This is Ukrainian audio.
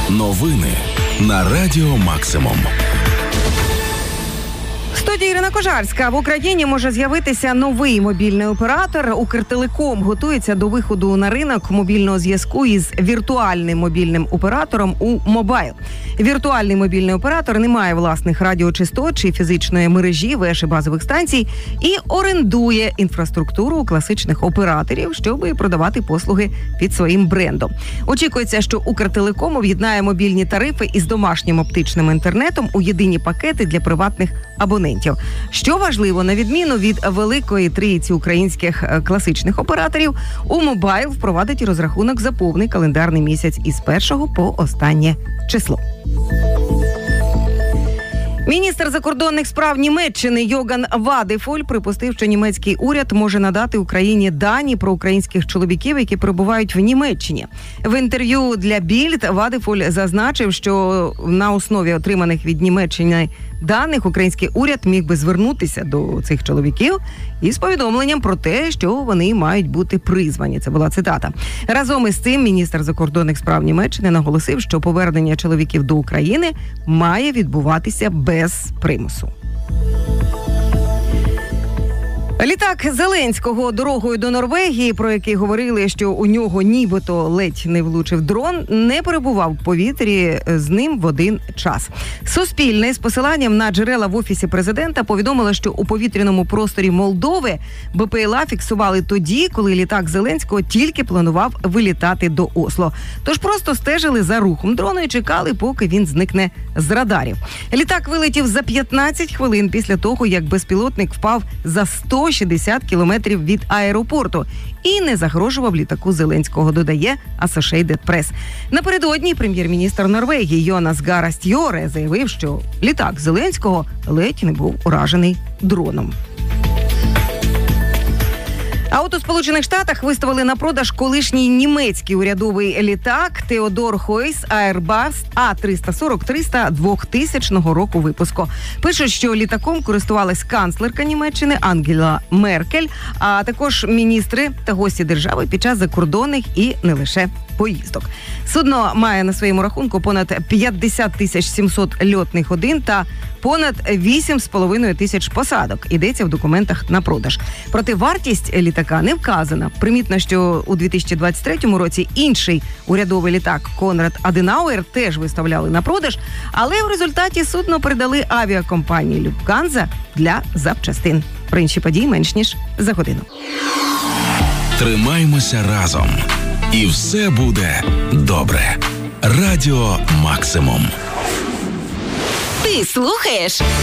Новини на Радіо Максимум. В студії Ірина Кожарська. В Україні може з'явитися новий мобільний оператор. Укртелеком готується до виходу на ринок мобільного зв'язку із віртуальним мобільним оператором У-Мобайл. Віртуальний мобільний оператор не має власних радіочастот чи фізичної мережі, веш і базових станцій і орендує інфраструктуру у класичних операторів, щоб продавати послуги під своїм брендом. Очікується, що Укртелеком об'єднає мобільні тарифи із домашнім оптичним інтернетом у єдині пакети для приватних абонентів. Що важливо, на відміну від великої трійці українських класичних операторів, У-Мобайл впровадить розрахунок за повний календарний місяць із 1 по останнє число. Міністр закордонних справ Німеччини Йоган Вадефоль припустив, що німецький уряд може надати Україні дані про українських чоловіків, які перебувають в Німеччині. В інтерв'ю для Більд Вадефоль зазначив, що на основі отриманих від Німеччини даних український уряд міг би звернутися до цих чоловіків із повідомленням про те, що вони мають бути призвані. Це була цитата. Разом із цим міністр закордонних справ Німеччини наголосив, що повернення чоловіків до України має відбуватися без примусу. Літак Зеленського дорогою до Норвегії, про який говорили, що у нього нібито ледь не влучив дрон, не перебував в повітрі з ним в один час. Суспільне з посиланням на джерела в Офісі президента повідомило, що у повітряному просторі Молдови БПЛА фіксували тоді, коли літак Зеленського тільки планував вилітати до Осло. Тож просто стежили за рухом дрона і чекали, поки він зникне з радарів. Літак вилетів за 15 хвилин після того, як безпілотник впав за 160 кілометрів від аеропорту і не загрожував літаку Зеленського, додає Associated Press. Напередодні прем'єр-міністр Норвегії Йонас Гара Стьоре заявив, що літак Зеленського ледь не був уражений дроном. А от у Сполучених Штатах виставили на продаж колишній німецький урядовий літак Теодор Хойс Airbus А340-300 2000 року випуску. Пишуть, що літаком користувалась канцлерка Німеччини Ангела Меркель, а також міністри та гості держави під час закордонних і не лише поїздок. Судно має на своєму рахунку понад 50 700 льотних годин та понад 8,5 тисяч посадок. Йдеться в документах на продаж. Проте вартість літака не вказана. Примітно, що у 2023 році інший урядовий літак Конрад Аденауер теж виставляли на продаж, але в результаті судно передали авіакомпанії Люфтганза для запчастин. Про інші події менш ніж за годину. Тримаймося разом. І все буде добре. Радіо Максимум. Ти слухаєш